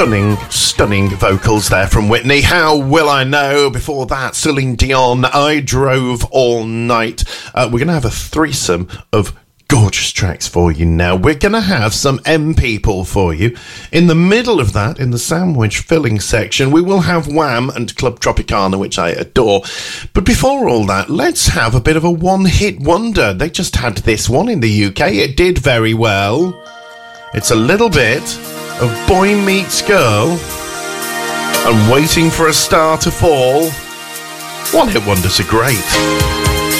Stunning vocals there from Whitney. How will I know? Before that, Celine Dion, I Drove All Night. We're going to have a threesome of gorgeous tracks for you now. We're going to have some M-People for you. In the middle of that, in the sandwich filling section, we will have Wham and Club Tropicana, which I adore. But before all that, let's have a bit of a one-hit wonder. They just had this one in the UK. It did very well. It's a little bit of Boy Meets Girl and Waiting for a Star to Fall. One-hit wonders are great.